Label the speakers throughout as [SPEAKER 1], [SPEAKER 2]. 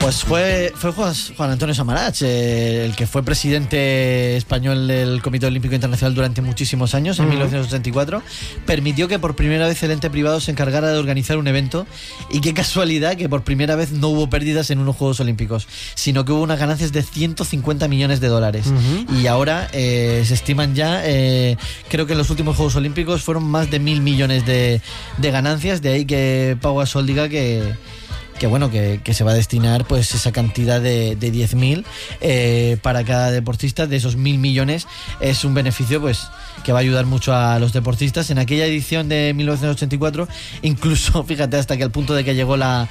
[SPEAKER 1] Pues fue Juan Antonio Samaranch, el que fue presidente español del Comité Olímpico Internacional durante muchísimos años, en 1984, permitió que por primera vez el ente privado se encargara de organizar un evento, y qué casualidad que por primera vez no hubo pérdidas en unos Juegos Olímpicos, sino que hubo unas ganancias de 150 millones de dólares. Y ahora se estiman ya, creo que en los últimos Juegos Olímpicos fueron más de 1.000 millones de ganancias, de ahí que Pau Gasol diga que se va a destinar pues esa cantidad de 10.000 para cada deportista. De esos 1.000 millones es un beneficio pues que va a ayudar mucho a los deportistas. En aquella edición de 1984, incluso, fíjate, hasta que al punto de que llegó los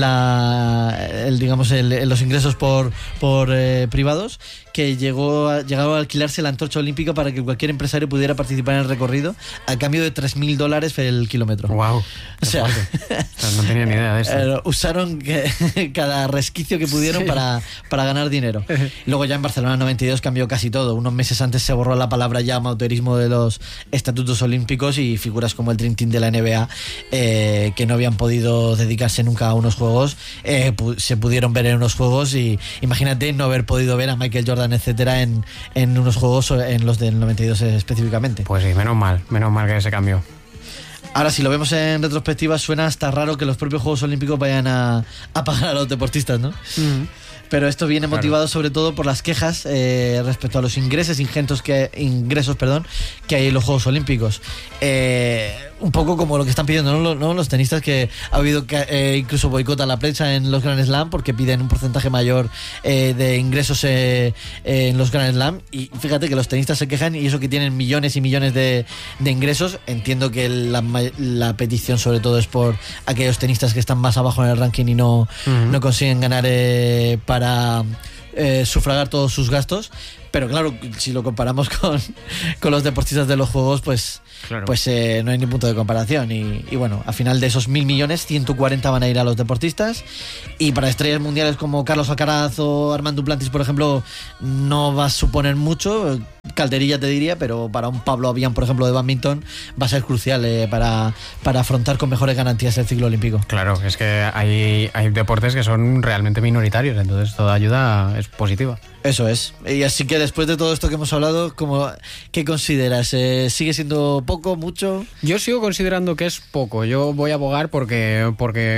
[SPEAKER 1] ingresos por privados, que llegaba a alquilarse la antorcha olímpica para que cualquier empresario pudiera participar en el recorrido a cambio de $3.000 el kilómetro.
[SPEAKER 2] Wow.
[SPEAKER 1] O sea,
[SPEAKER 2] no tenía ni idea de eso.
[SPEAKER 1] Usaron cada resquicio que pudieron para ganar dinero. Luego ya en Barcelona 92 cambió casi todo. Unos meses antes se borró la palabra ya amateurismo de los estatutos olímpicos, y figuras como el Dream Team de la NBA, que no habían podido dedicarse nunca a unos juegos, se pudieron ver en unos juegos. Y imagínate no haber podido ver a Michael Jordan, etcétera, en unos juegos, en los del 92 específicamente.
[SPEAKER 2] Pues sí, menos mal que se cambió.
[SPEAKER 1] Ahora, si lo vemos en retrospectiva, suena hasta raro que los propios Juegos Olímpicos vayan a pagar a los deportistas, ¿no? Pero esto viene motivado sobre todo por las quejas respecto a los ingresos que hay en los Juegos Olímpicos. Un poco como lo que están pidiendo, ¿no? Los tenistas, que ha habido incluso boicot a la prensa en los Grand Slam porque piden un porcentaje mayor de ingresos en los Grand Slam. Y fíjate que los tenistas se quejan, y eso que tienen millones y millones de ingresos. Entiendo que la petición sobre todo es por aquellos tenistas que están más abajo en el ranking y no consiguen ganar para sufragar todos sus gastos. Pero claro, si lo comparamos con los deportistas de los Juegos, pues no hay ni punto de comparación. Y bueno, al final de esos 1.000 millones, 140 van a ir a los deportistas. Y para estrellas mundiales como Carlos Alcaraz o Armand Duplantis, por ejemplo, no va a suponer mucho. Calderilla te diría, pero para un Pablo Avian, por ejemplo, de bádminton, va a ser crucial para afrontar con mejores garantías el ciclo olímpico.
[SPEAKER 2] Claro, es que hay deportes que son realmente minoritarios, entonces toda ayuda es positiva.
[SPEAKER 1] Eso es. Y así que después de todo esto que hemos hablado, ¿qué consideras? ¿Sigue siendo poco, mucho?
[SPEAKER 2] Yo sigo considerando que es poco. Yo voy a abogar porque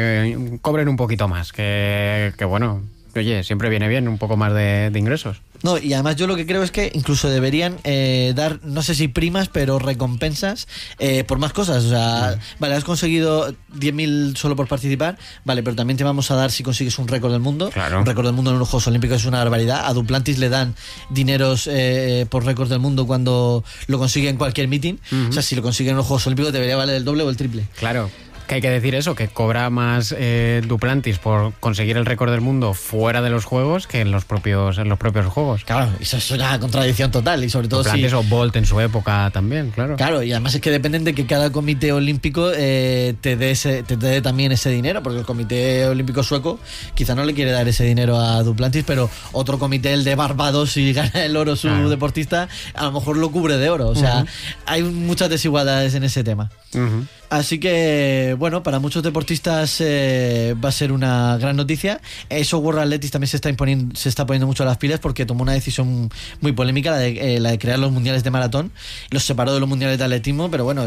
[SPEAKER 2] cobren un poquito más. Que bueno, oye, siempre viene bien un poco más de ingresos.
[SPEAKER 1] No, y además yo lo que creo es que incluso deberían dar, no sé si primas, pero recompensas por más cosas. O sea, vale, has conseguido 10.000 solo por participar, vale, pero también te vamos a dar si consigues un récord del mundo.
[SPEAKER 2] Claro.
[SPEAKER 1] Un récord del mundo en los Juegos Olímpicos es una barbaridad. A Duplantis le dan dineros por récord del mundo cuando lo consigue en cualquier meeting. O sea, si lo consigue en los Juegos Olímpicos debería valer el doble o el triple.
[SPEAKER 2] Claro. Que hay que decir eso, que cobra más Duplantis por conseguir el récord del mundo fuera de los Juegos que en los propios Juegos.
[SPEAKER 1] Claro, eso es una contradicción total, y sobre todo
[SPEAKER 2] Duplantis o Bolt en su época también, claro.
[SPEAKER 1] Claro, y además es que dependen de que cada comité olímpico te dé también ese dinero, porque el Comité Olímpico Sueco quizá no le quiere dar ese dinero a Duplantis, pero otro comité, el de Barbados, si gana el oro su deportista, a lo mejor lo cubre de oro. O sea, hay muchas desigualdades en ese tema. Así que, bueno, para muchos deportistas va a ser una gran noticia. Eso World Athletics también se está poniendo mucho a las pilas, porque tomó una decisión muy polémica, la de crear los mundiales de maratón. Los separó de los mundiales de atletismo, pero bueno,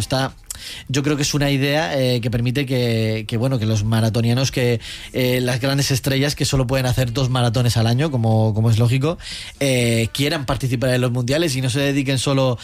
[SPEAKER 1] yo creo que es una idea que permite que los maratonianos, que las grandes estrellas que solo pueden hacer 2 maratones al año, como es lógico, quieran participar en los mundiales y no se dediquen solo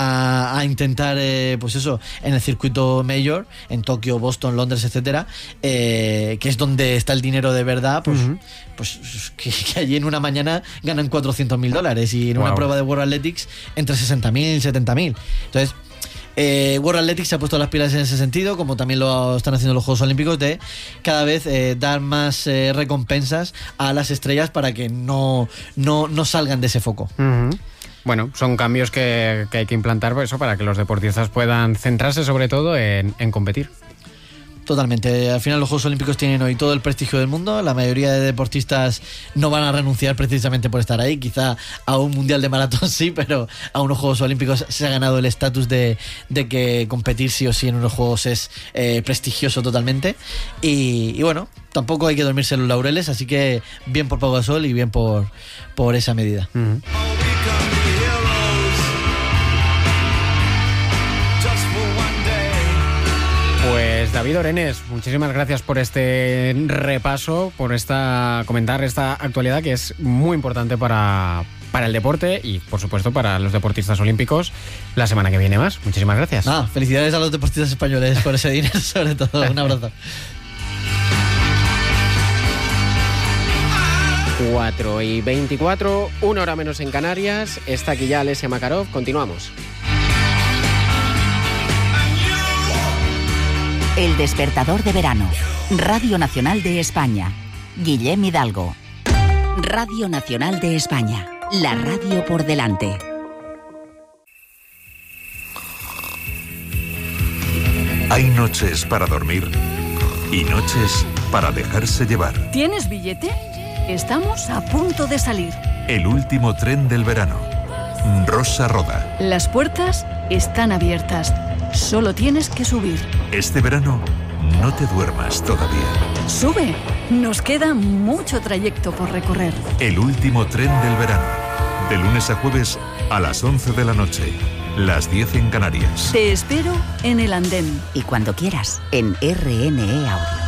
[SPEAKER 1] a intentar, pues eso, en el circuito major, en Tokio, Boston, Londres, etcétera, que es donde está el dinero de verdad, pues que allí en una mañana ganan $400.000 y en una prueba de World Athletics entre 60.000 y 70.000. Entonces, World Athletics se ha puesto las pilas en ese sentido, como también lo están haciendo los Juegos Olímpicos, de cada vez dar más recompensas a las estrellas para que no salgan de ese foco.
[SPEAKER 2] Bueno, son cambios que hay que implantar, pues eso, para que los deportistas puedan centrarse sobre todo en competir.
[SPEAKER 1] Totalmente. Al final los Juegos Olímpicos tienen hoy todo el prestigio del mundo. La mayoría de deportistas no van a renunciar precisamente por estar ahí. Quizá a un mundial de maratón sí, pero a unos Juegos Olímpicos se ha ganado el estatus de que competir sí o sí en unos Juegos es prestigioso totalmente. Y bueno, tampoco hay que dormirse en los laureles, así que bien por Pau Gasol y bien por esa medida.
[SPEAKER 2] Uh-huh. Pues David Orenes, muchísimas gracias por este repaso, por comentar esta actualidad que es muy importante para el deporte y, por supuesto, para los deportistas olímpicos la semana que viene más. Muchísimas gracias.
[SPEAKER 1] Felicidades a los deportistas españoles por ese dinero, sobre todo. Un abrazo.
[SPEAKER 3] 4:24, 1 hora menos en Canarias. Está aquí ya Alesia Makarov. Continuamos.
[SPEAKER 4] El despertador de verano. Radio Nacional de España. Guillem Hidalgo. Radio Nacional de España. La radio por delante.
[SPEAKER 5] Hay noches para dormir y noches para dejarse llevar.
[SPEAKER 6] ¿Tienes billete? Estamos a punto de salir.
[SPEAKER 5] El último tren del verano. Rosa Roda.
[SPEAKER 6] Las puertas están abiertas. Solo tienes que subir.
[SPEAKER 5] Este verano, no te duermas todavía.
[SPEAKER 6] Sube. Nos queda mucho trayecto por recorrer.
[SPEAKER 5] El último tren del verano. De lunes a jueves a las 11 de la noche. Las 10 en Canarias.
[SPEAKER 6] Te espero en el andén.
[SPEAKER 4] Y cuando quieras, en RNE Audio.